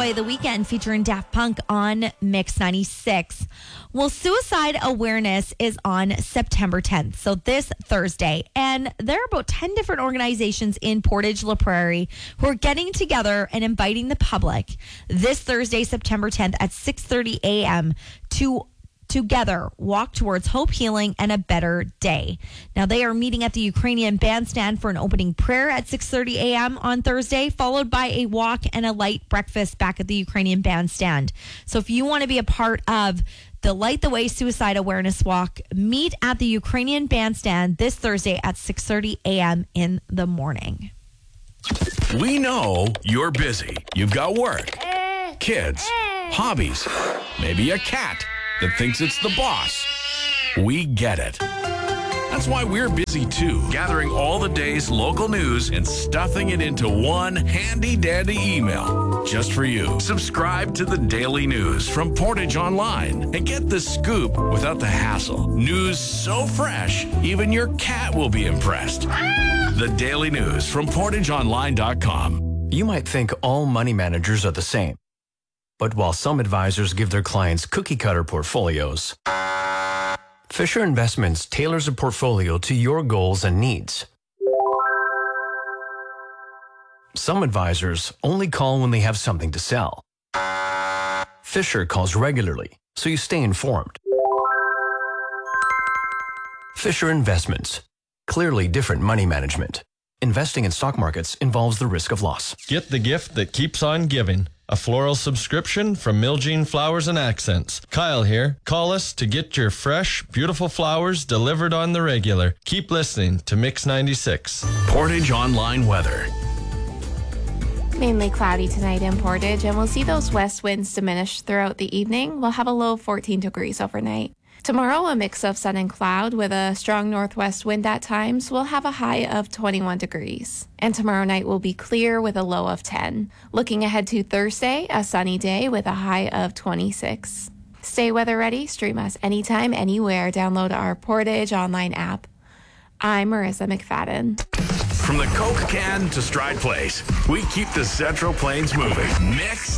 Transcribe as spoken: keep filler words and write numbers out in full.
enjoy the weekend featuring Daft Punk on Mix ninety-six. Well, Suicide Awareness is on September tenth, so this Thursday. And there are about ten different organizations in Portage La Prairie who are getting together and inviting the public this Thursday, September tenth at six thirty a.m. to together walk towards hope, healing, and a better day. Now, they are meeting at the Ukrainian Bandstand for an opening prayer at six thirty a.m. on Thursday, followed by a walk and a light breakfast back at the Ukrainian Bandstand. So if you want to be a part of the Light the Way Suicide Awareness Walk, meet at the Ukrainian Bandstand this Thursday at six thirty a.m. in the morning. We know you're busy. You've got work, kids, hobbies, maybe a cat that thinks it's the boss. We get it. That's why we're busy too, gathering all the day's local news and stuffing it into one handy-dandy email just for you. Subscribe to the Daily News from Portage Online and get the scoop without the hassle. News so fresh, even your cat will be impressed. The Daily News from portage online dot com. You might think all money managers are the same. But while some advisors give their clients cookie-cutter portfolios, Fisher Investments tailors a portfolio to your goals and needs. Some advisors only call when they have something to sell. Fisher calls regularly, so you stay informed. Fisher Investments. Clearly different money management. Investing in stock markets involves the risk of loss. Get the gift that keeps on giving. A floral subscription from Miljean Flowers and Accents. Kyle here. Call us to get your fresh, beautiful flowers delivered on the regular. Keep listening to Mix ninety-six. Portage Online weather. Mainly cloudy tonight in Portage, and we'll see those west winds diminish throughout the evening. We'll have a low of fourteen degrees overnight. Tomorrow, a mix of sun and cloud with a strong northwest wind at times. We'll have a high of twenty-one degrees. And tomorrow night will be clear with a low of ten. Looking ahead to Thursday, a sunny day with a high of twenty-six. Stay weather ready. Stream us anytime, anywhere. Download our Portage online app. I'm Marissa McFadden. From the Coke can to Stride Place, we keep the Central Plains moving. Mix